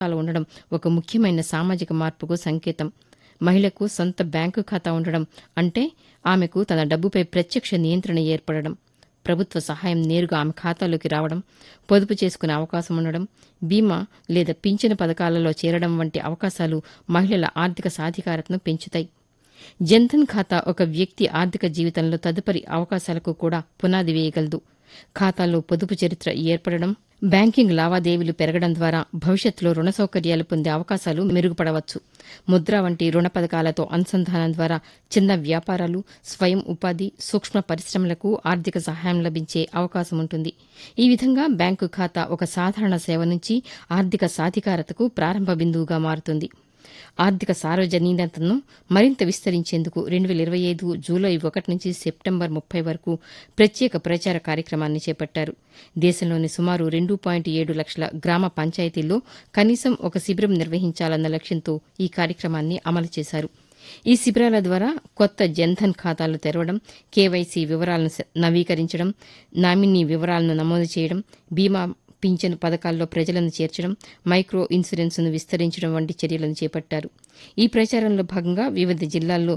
ఖాతాలు ఉండడం ఒక ముఖ్యమైన సామాజిక మార్పుకు సంకేతం. మహిళకు సొంత బ్యాంకు ఖాతా ఉండడం అంటే ఆమెకు తన డబ్బుపై ప్రత్యక్ష నియంత్రణ ఏర్పడడం, ప్రభుత్వ సహాయం నేరుగా ఆమె ఖాతాలోకి రావడం, పొదుపు చేసుకునే అవకాశం ఉండడం, బీమా లేదా పింఛను పథకాలలో చేరడం వంటి అవకాశాలు మహిళల ఆర్థిక సాధికారతను పెంచుతాయి. జన్ధన్ ఖాతా ఒక వ్యక్తి ఆర్థిక జీవితంలో తదుపరి అవకాశాలకు కూడా పునాది వేయగలదు. ఖాతాలో పొదుపు చరిత్ర ఏర్పడడం, బ్యాంకింగ్ లావాదేవీలు పెరగడం ద్వారా భవిష్యత్తులో రుణ సౌకర్యాలు పొందే అవకాశాలు మెరుగుపడవచ్చు. ముద్ర వంటి రుణ పథకాలతో అనుసంధానం ద్వారా చిన్న వ్యాపారాలు, స్వయం ఉపాధి, సూక్ష్మ పరిశ్రమలకు ఆర్థిక సహాయం లభించే అవకాశం ఉంటుంది. ఈ విధంగా బ్యాంకు ఖాతా ఒక సాధారణ సేవ నుంచి ఆర్థిక సాధికారతకు ప్రారంభ బిందువుగా మారుతుంది. ఆర్థిక సార్వజనీనతను మరింత విస్తరించేందుకు 2025 జూలై 1 నుంచి సెప్టెంబర్ 30 వరకు ప్రత్యేక ప్రచార కార్యక్రమాన్ని చేపట్టారు. దేశంలోని సుమారు 2.7 లక్షల గ్రామ పంచాయతీల్లో కనీసం ఒక శిబిరం నిర్వహించాలన్న లక్ష్యంతో ఈ కార్యక్రమాన్ని అమలు చేశారు. ఈ శిబిరాల ద్వారా కొత్త జన్ధన్ ఖాతాలు తెరవడం, కేవైసీ వివరాలను నవీకరించడం, నామినీ వివరాలను నమోదు చేయడం, బీమా పింఛను పథకాల్లో ప్రజలను చేర్చడం, మైక్రో ఇన్సూరెన్స్ను విస్తరించడం వంటి చర్యలను చేపట్టారు. ఈ ప్రచారంలో భాగంగా వివిధ జిల్లాల్లో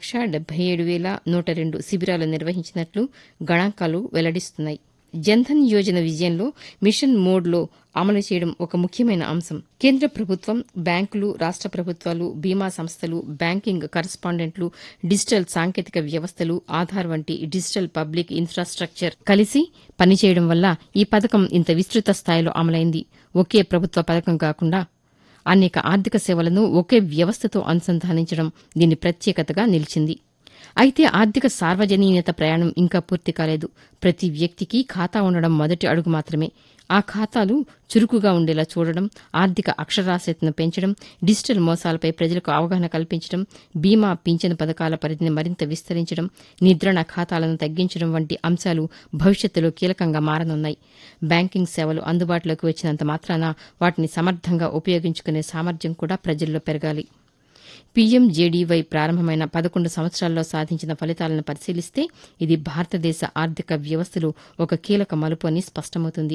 1,77,102 శిబిరాలు నిర్వహించినట్లు గణాంకాలు వెల్లడిస్తున్నాయి. జన్ధన్ యోజన విజయంలో మిషన్ మోడ్లో అమలు చేయడం ఒక ముఖ్యమైన అంశం. కేంద్ర ప్రభుత్వం, బ్యాంకులు, రాష్ట ప్రభుత్వాలు, బీమా సంస్థలు, బ్యాంకింగ్ కరస్పాండెంట్లు, డిజిటల్ సాంకేతిక వ్యవస్థలు, ఆధార్ వంటి డిజిటల్ పబ్లిక్ ఇన్ఫ్రాస్ట్రక్చర్ కలిసి పనిచేయడం వల్ల ఈ పథకం ఇంత విస్తృత స్థాయిలో అమలైంది. ఒకే ప్రభుత్వ పథకం కాకుండా అనేక ఆర్థిక సేవలను ఒకే వ్యవస్థతో అనుసంధానించడం దీని ప్రత్యేకతగా నిలిచింది. అయితే ఆర్థిక సార్వజనీయత ప్రయాణం ఇంకా పూర్తి కాలేదు. ప్రతి వ్యక్తికి ఖాతా ఉండడం మొదటి అడుగు మాత్రమే. ఆ ఖాతాలు చురుకుగా ఉండేలా చూడడం, ఆర్థిక అక్షరాస్యతను పెంచడం, డిజిటల్ మోసాలపై ప్రజలకు అవగాహన కల్పించడం, బీమా పింఛను పథకాల పరిధిని మరింత విస్తరించడం, నిద్రణ ఖాతాలను తగ్గించడం వంటి అంశాలు భవిష్యత్తులో కీలకంగా మారనున్నాయి. బ్యాంకింగ్ సేవలు అందుబాటులోకి వచ్చినంత మాత్రాన వాటిని సమర్థంగా ఉపయోగించుకునే సామర్థ్యం కూడా ప్రజల్లో పెరగాలి. పీఎంజేడీవై ప్రారంభమైన 11 సంవత్సరాల్లో సాధించిన ఫలితాలను పరిశీలిస్తే ఇది భారతదేశ ఆర్థిక వ్యవస్థలో ఒక కీలక మలుపు అని స్పష్టమవుతుంది.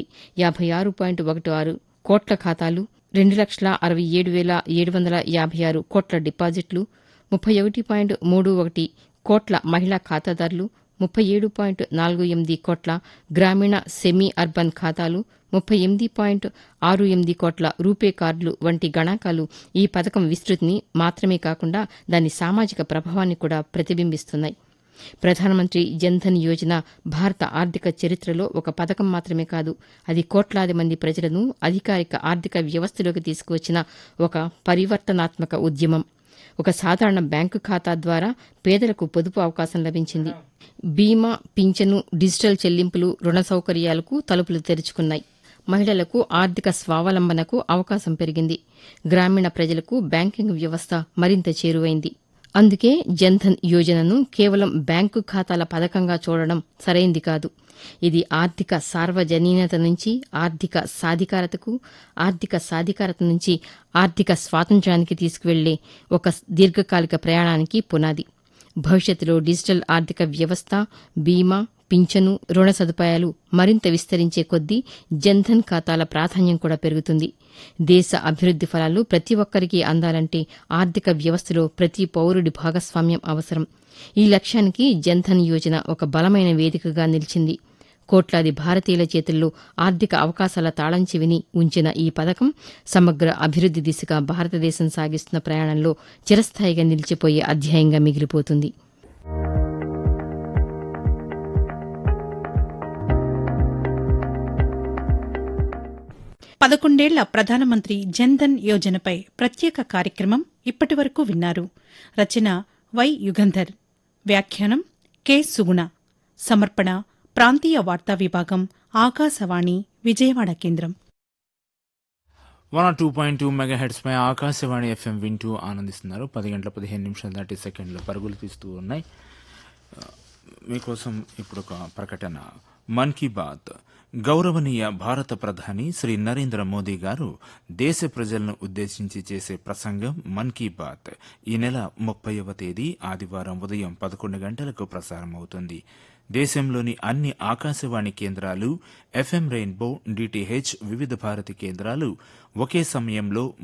56.16 కోట్ల ఖాతాలు, 2,67,756 కోట్ల డిపాజిట్లు, 31.31 కోట్ల మహిళా ఖాతాదారులు, 37.48 కోట్ల గ్రామీణ సెమీ అర్బన్ ఖాతాలు, 38.68 కోట్ల రూపే కార్డులు వంటి గణాంకాలు ఈ పథకం విస్తృతిని మాత్రమే కాకుండా దాని సామాజిక ప్రభావాన్ని కూడా ప్రతిబింబిస్తున్నాయి. ప్రధానమంత్రి జన్ధన్ యోజన భారత ఆర్థిక చరిత్రలో ఒక పథకం మాత్రమే కాదు, అది కోట్లాది మంది ప్రజలను అధికారిక ఆర్థిక వ్యవస్థలోకి తీసుకువచ్చిన ఒక పరివర్తనాత్మక ఉద్యమం. ఒక సాధారణ బ్యాంకు ఖాతా ద్వారా పేదలకు పొదుపు అవకాశం లభించింది. బీమా, పింఛను, డిజిటల్ చెల్లింపులు, రుణ సౌకర్యాలకు తలుపులు తెరుచుకున్నాయి. మహిళలకు ఆర్థిక స్వావలంబనకు అవకాశం పెరిగింది. గ్రామీణ ప్రజలకు బ్యాంకింగ్ వ్యవస్థ మరింత చేరువైంది. అందుకే జన్ధన్ యోజనను కేవలం బ్యాంకు ఖాతాల పథకంగా చూడడం సరైంది కాదు. ఇది ఆర్థిక సార్వజనీనత నుంచి ఆర్థిక సాధికారతకు, ఆర్థిక సాధికారత నుంచి ఆర్థిక స్వాతంత్ర్యానికి తీసుకువెళ్లే ఒక దీర్ఘకాలిక ప్రయాణానికి పునాది. భవిష్యత్తులో డిజిటల్ ఆర్థిక వ్యవస్థ, బీమా, పింఛను, రుణ సదుపాయాలు మరింత విస్తరించే కొద్దీ జన్ధన్ ఖాతాల ప్రాధాన్యం కూడా పెరుగుతుంది. దేశ అభివృద్ది ఫలాలు ప్రతి ఒక్కరికి అందాలంటే ఆర్థిక వ్యవస్థలో ప్రతి పౌరుడి భాగస్వామ్యం అవసరం. ఈ లక్ష్యానికి జన్ధన్ యోజన ఒక బలమైన వేదికగా నిలిచింది. కోట్లాది భారతీయుల చేతుల్లో ఆర్థిక అవకాశాల తాళం చెవిని ఉంచిన ఈ పథకం సమగ్ర అభివృద్ది దిశగా భారతదేశం సాగిస్తున్న ప్రయాణంలో చిరస్థాయిగా నిలిచిపోయే అధ్యాయంగా మిగిలిపోతుంది. పదకొండేళ్ల ప్రధానమంత్రి జన్ధన్ యోజనపై ప్రత్యేక కార్యక్రమం ఇప్పటివరకు విన్నారు. రచన వై యుగంధర్, వ్యాఖ్యానం కె సుగుణ, సమర్పణ ప్రాంతీయ వార్తా విభాగం, ఆకాశవాణి విజయవాడ కేంద్రం. 102.2 మెగాహెర్ట్జ్ పై ఆకాశవాణి ఎఫ్ఎం వింటూ ఆనందిస్తున్నారు. 10:15 పరుగులు తీస్తూ ఉన్నాయి. మీకోసం ఇప్పుడు ఒక ప్రకటన. మన్ కీ బాత్. గౌరవనీయ భారత ప్రధాని శ్రీ నరేంద్ర మోదీ గారు దేశ ప్రజలను ఉద్దేశించి చేసే ప్రసంగం మన్ కీ బాత్ ఈ నెల 30వ తేదీ ఆదివారం ఉదయం 11 గంటలకు ప్రసారం అవుతుంది. దేశంలోని అన్ని ఆకాశవాణి కేంద్రాలు, ఎఫ్ఎం రెయిన్బో, డిటిహెచ్, వివిధ భారతి కేంద్రాలు ఒకే సమయంలో